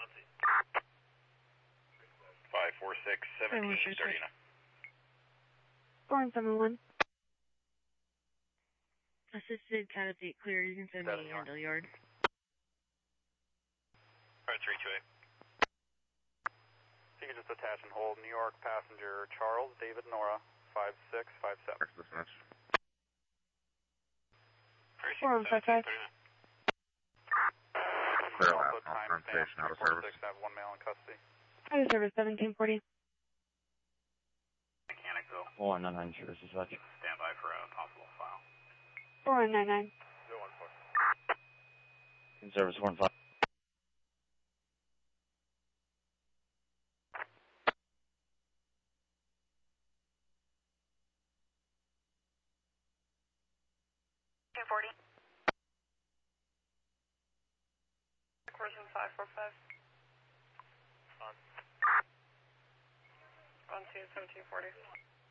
546 1739. 471. Assisted Catapult clear. You can send me handle yard. Alright, 328. You can just attach and hold New York passenger Charles David Nora 5657. Dispatch. 4155. Clear Also last, time on stamp station, out of service. 346. I have one male in custody. Out of service 1740. Mechanic though. 4199 service dispatch. Stand by for a possible file. 4199. 014. In service 15. Corson 545. On to 1740.